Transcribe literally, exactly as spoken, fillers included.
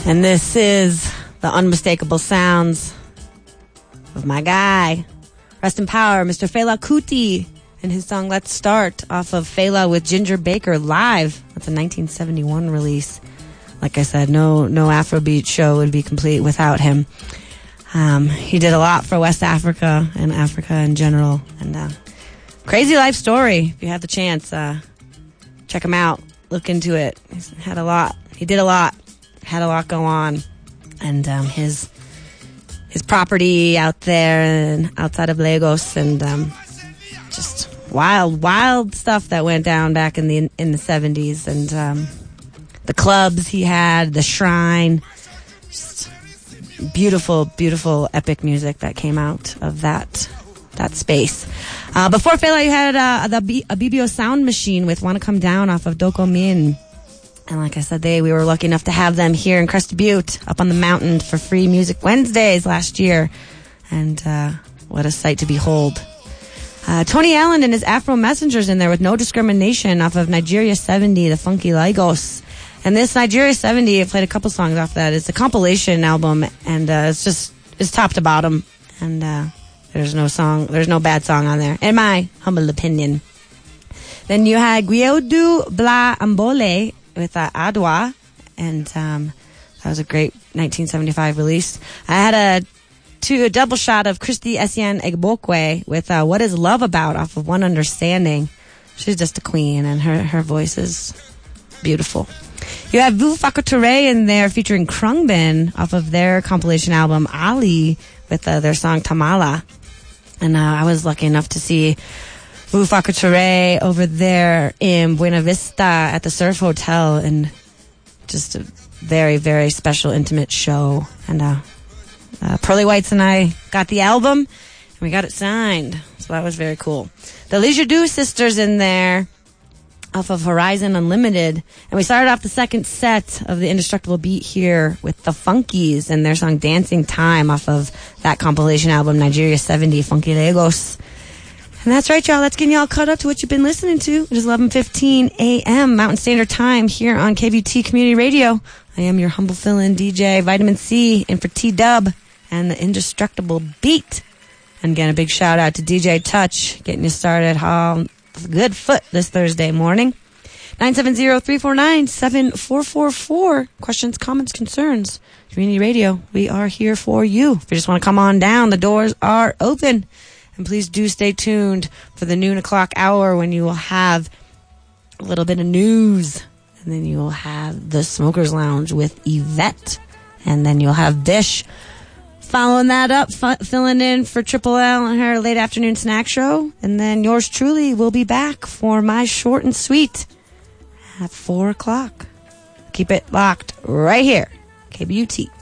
And this is the unmistakable sounds of my guy. Rest in power, Mister Fela Kuti, and his song Let's Start off of Fela with Ginger Baker live. That's a nineteen seventy-one release. Like I said, no no Afrobeat show would be complete without him. Um, he did a lot for West Africa and Africa in general. And uh, crazy life story. If you have the chance, uh, check him out. Look into it. He's had a lot. He did a lot. Had a lot go on. And um, his his property out there and outside of Lagos, and um, just wild, wild stuff that went down back in the in the seventies, and um, the clubs he had, the shrine, just beautiful, beautiful, epic music that came out of that that space. Uh, before Fela, you had uh, the B- a B B O Sound Machine with "Wanna Come Down" off of Doko Min. And like I said, they we were lucky enough to have them here in Crested Butte, up on the mountain for Free Music Wednesdays last year. And uh, what a sight to behold. Uh, Tony Allen and his Afro Messengers in there with No Discrimination off of Nigeria seventy, the Funky Lagos. And this Nigeria seventy, I played a couple songs off that. It's a compilation album, and uh, it's just, it's top to bottom. And uh, there's no song, there's no bad song on there, in my humble opinion. Then you had Guiaudu Bla Ambole with uh, Adwa, and um, that was a great nineteen seventy-five release. I had a two a double shot of Christy Etienne Egbokwe with uh, What Is Love About off of One Understanding. She's just a queen, and her, her voice is beautiful. You have Vu Fakature in there featuring Krungbin off of their compilation album Ali with uh, their song Tamala. And uh, I was lucky enough to see Vu Fakature over there in Buena Vista at the Surf Hotel, and just a very, very special, intimate show. And uh, uh, Pearly Whites and I got the album, and we got it signed. So that was very cool. The Leisure Do Sisters in there off of Horizon Unlimited. And we started off the second set of the Indestructible Beat here with the Funkies and their song Dancing Time off of that compilation album Nigeria seventy, Funky Lagos. And that's right, y'all. That's getting y'all caught up to what you've been listening to. It is eleven fifteen a.m. Mountain Standard Time here on K V T Community Radio. I am your humble fill-in D J, Vitamin C, in for T-Dub and the Indestructible Beat. And again, a big shout-out to D J Touch, getting you started on a good foot this Thursday morning. nine seven zero, three four nine, seven four four four. Questions, comments, concerns. Community Radio, we are here for you. If you just want to come on down, the doors are open. And please do stay tuned for the noon o'clock hour when you will have a little bit of news. And then you will have the Smokers Lounge with Yvette. And then you'll have Bish following that up, f- filling in for Triple L and her late afternoon snack show. And then yours truly will be back for my short and sweet at four o'clock. Keep it locked right here. K B U T.